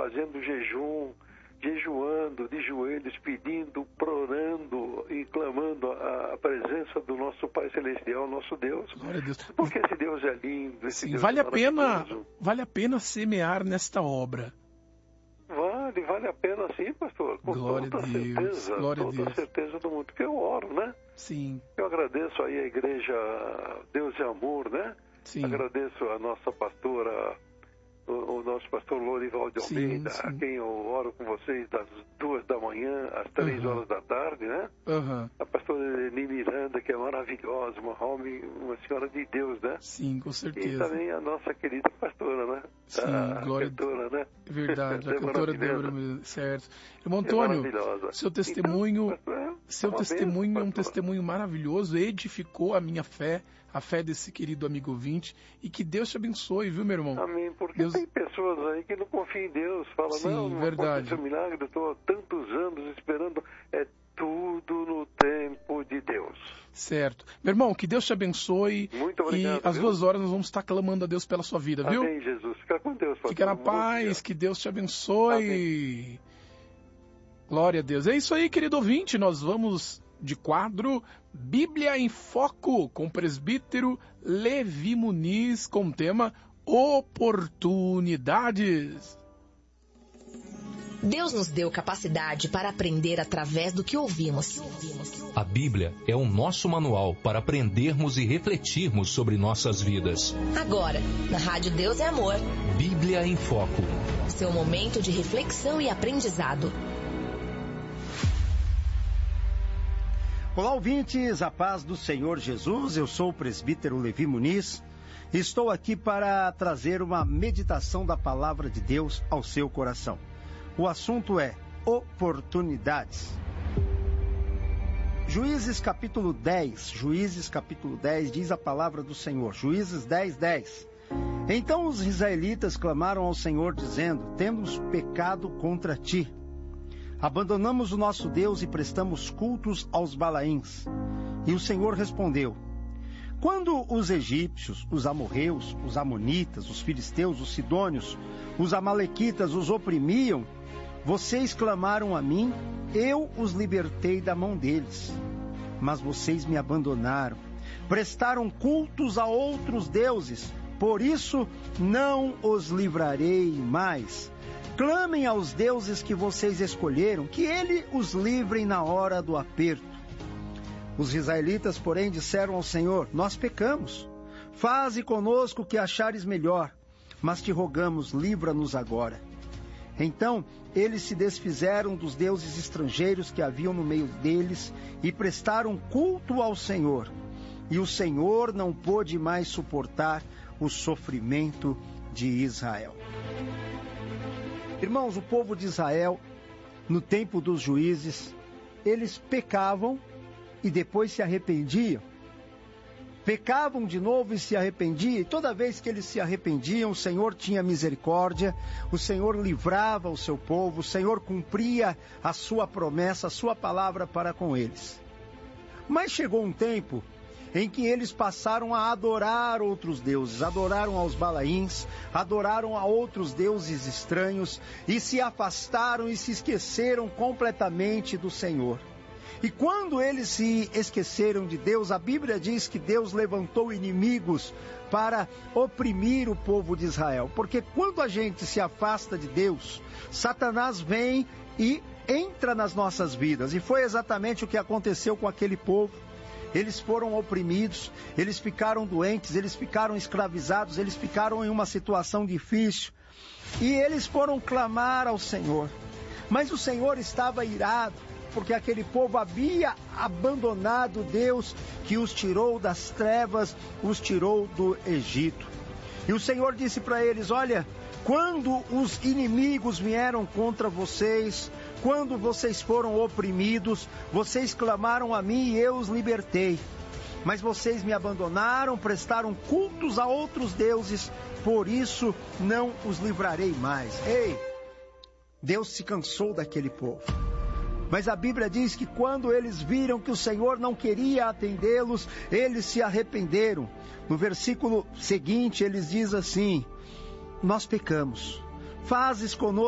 fazendo jejum, jejuando, de joelhos, pedindo, orando e clamando a presença do nosso Pai Celestial, nosso Deus. Glória a Deus. Porque esse Deus é lindo, esse Sim, Deus vale é a pena semear nesta obra. Vale a pena sim, pastor. Com Glória toda a Deus. certeza, Glória a toda Deus. certeza do mundo. Porque eu oro, né? Sim. Eu agradeço aí a igreja Deus e Amor, né? Sim. Agradeço a nossa pastora, o nosso pastor Lorival de Almeida, sim. a quem eu oro com vocês das 2 da manhã às 3 horas da tarde, né? A pastora Eni Miranda, que é maravilhosa, uma senhora de Deus, né? Sim, com certeza. E também a nossa querida pastora, né? Sim, glória a Deus. Né? É verdade, a cantora Débora, certo. Irmão Antônio, seu testemunho, é um testemunho maravilhoso, edificou a minha fé, a fé desse querido amigo ouvinte, e que Deus te abençoe, viu, meu irmão? Amém, porque tem pessoas aí que não confiam em Deus, falam, não verdade. Aconteceu um milagre, eu estou há tantos anos esperando, é tudo no tempo de Deus. Certo. Meu irmão, que Deus te abençoe. Muito obrigado. E às 2 horas nós vamos estar clamando a Deus pela sua vida, viu? Amém, Jesus. Fica com Deus, pastor. Fica na paz, que Deus te abençoe. Amém. Glória a Deus. É isso aí, querido ouvinte, nós vamos de quadro Bíblia em Foco, com o presbítero Levi Muniz, com o tema Oportunidades. Deus nos deu capacidade para aprender através do que ouvimos. A Bíblia é o nosso manual para aprendermos e refletirmos sobre nossas vidas. Agora, na Rádio Deus é Amor. Bíblia em Foco. Seu momento de reflexão e aprendizado. Olá, ouvintes, a paz do Senhor Jesus. Eu sou o presbítero Levi Muniz. Estou aqui para trazer uma meditação da palavra de Deus ao seu coração. O assunto é oportunidades. Juízes capítulo 10 diz a palavra do Senhor. Juízes 10:10. Então os israelitas clamaram ao Senhor dizendo: temos pecado contra ti. Abandonamos o nosso Deus e prestamos cultos aos Balaíns. E o Senhor respondeu: quando os egípcios, os amorreus, os amonitas, os filisteus, os sidônios, os amalequitas os oprimiam, vocês clamaram a mim, eu os libertei da mão deles. Mas vocês me abandonaram, prestaram cultos a outros deuses, por isso não os livrarei mais. Clamem aos deuses que vocês escolheram, que ele os livrem na hora do aperto. Os israelitas, porém, disseram ao Senhor: nós pecamos. Faze conosco o que achares melhor, mas te rogamos, livra-nos agora. Então eles se desfizeram dos deuses estrangeiros que haviam no meio deles e prestaram culto ao Senhor. E o Senhor não pôde mais suportar o sofrimento de Israel. Irmãos, o povo de Israel, no tempo dos juízes, eles pecavam e depois se arrependiam. Pecavam de novo e se arrependiam, e toda vez que eles se arrependiam, o Senhor tinha misericórdia, o Senhor livrava o seu povo, o Senhor cumpria a sua promessa, a sua palavra para com eles. Mas chegou um tempo em que eles passaram a adorar outros deuses, adoraram aos Balaíns, adoraram a outros deuses estranhos, e se afastaram e se esqueceram completamente do Senhor. E quando eles se esqueceram de Deus, a Bíblia diz que Deus levantou inimigos para oprimir o povo de Israel. Porque quando a gente se afasta de Deus, Satanás vem e entra nas nossas vidas. E foi exatamente o que aconteceu com aquele povo. Eles foram oprimidos, eles ficaram doentes, eles ficaram escravizados, eles ficaram em uma situação difícil. E eles foram clamar ao Senhor. Mas o Senhor estava irado, porque aquele povo havia abandonado Deus, que os tirou das trevas, os tirou do Egito. E o Senhor disse para eles: olha, quando os inimigos vieram contra vocês, quando vocês foram oprimidos, vocês clamaram a mim e eu os libertei. Mas vocês me abandonaram, prestaram cultos a outros deuses, por isso não os livrarei mais. Ei, Deus se cansou daquele povo. Mas a Bíblia diz que quando eles viram que o Senhor não queria atendê-los, eles se arrependeram. No versículo seguinte, eles dizem assim: nós pecamos, fazes conosco